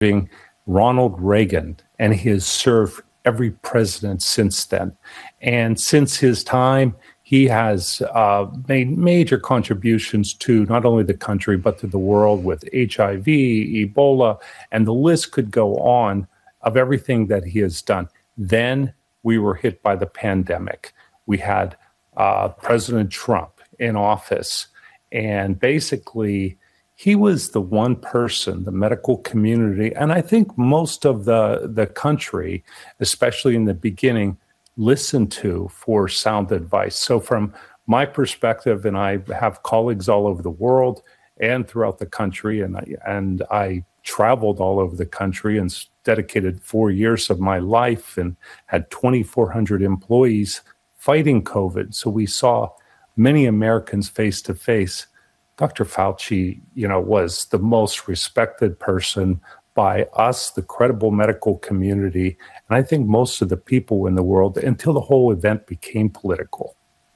Ronald Reagan, and he has served every president since then. And since his time, he has made major contributions to not only the country, but to the world with HIV, Ebola, and the list could go on of everything that he has done. Then we were hit by the pandemic. We had President Trump in office, and basically he was the one person, the medical community, and I think most of the country, especially in the beginning, listened to for sound advice. So from my perspective, and I have colleagues all over the world and throughout the country, and I traveled all over the country and dedicated 4 years of my life and had 2,400 employees fighting COVID. So we saw many Americans face to face. Dr. Fauci, was the most respected person by us, the credible medical community, and I think most of the people in the world, until the whole event became political.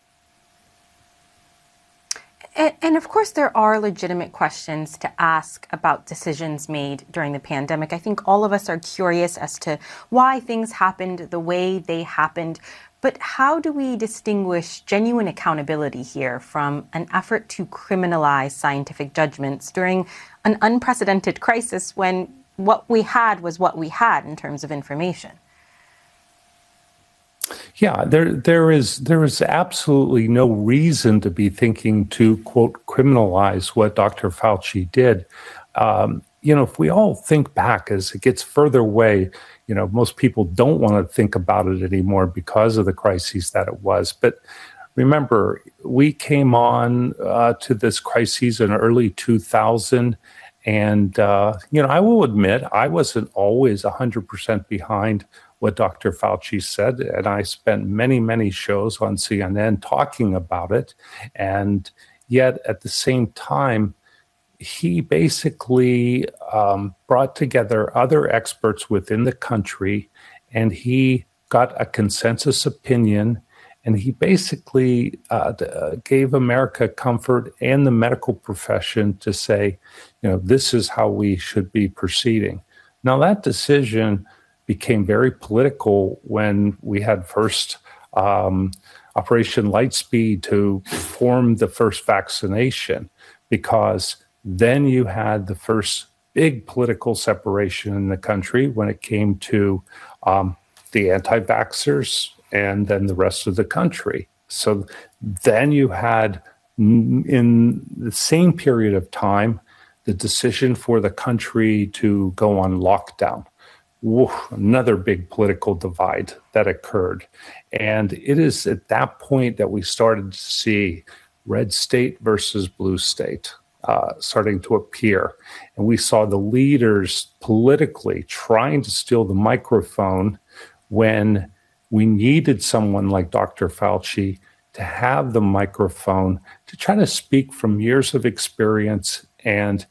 And of course, there are legitimate questions to ask about decisions made during the pandemic. I think all of us are curious as to why things happened the way they happened. But how do we distinguish genuine accountability here from an effort to criminalize scientific judgments during an unprecedented crisis when what we had was what we had in terms of information? Yeah, there is absolutely no reason to be thinking to, quote, criminalize what Dr. Fauci did. If we all think back as it gets further away, most people don't want to think about it anymore because of the crises that it was. But remember, we came on to this crisis in early 2000. And, I will admit, I wasn't always 100% behind what Dr. Fauci said. And I spent many, many shows on CNN talking about it. And yet at the same time, he basically brought together other experts within the country, and he got a consensus opinion, and he basically gave America comfort and the medical profession to say, this is how we should be proceeding. Now, that decision became very political when we had first Operation Lightspeed to form the first vaccination, because then you had the first big political separation in the country when it came to the anti-vaxxers and then the rest of the country. So then you had, in the same period of time, the decision for the country to go on lockdown. Whoa, another big political divide that occurred. And it is at that point that we started to see red state versus blue state starting to appear. And we saw the leaders politically trying to steal the microphone when we needed someone like Dr. Fauci to have the microphone to try to speak from years of experience and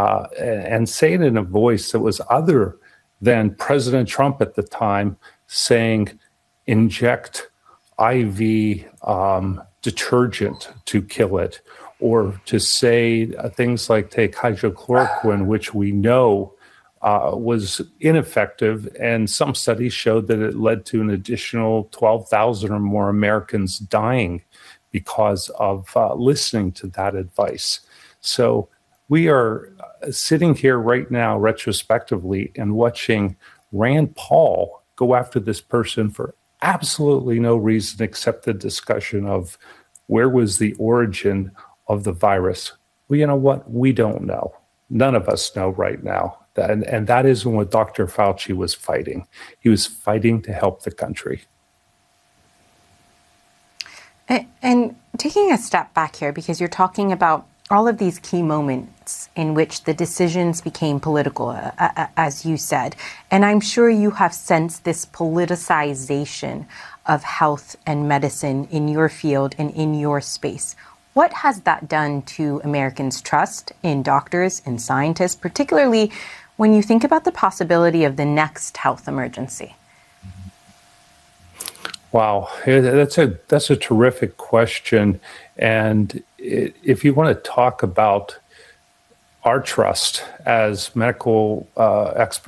say it in a voice that was other than President Trump at the time saying, inject IV detergent to kill it, or to say things like take hydrochloroquine, which we know was ineffective. And some studies showed that it led to an additional 12,000 or more Americans dying because of listening to that advice. So we are sitting here right now retrospectively and watching Rand Paul go after this person for absolutely no reason except the discussion of where was the origin of the virus. Well, you know what? We don't know. None of us know right now. And that isn't what Dr. Fauci was fighting. He was fighting to help the country. And taking a step back here, because you're talking about all of these key moments in which the decisions became political, as you said. And I'm sure you have sensed this politicization of health and medicine in your field and in your space. What has that done to Americans' trust in doctors and scientists, particularly when you think about the possibility of the next health emergency? Wow, that's a terrific question. And if you want to talk about our trust as medical experts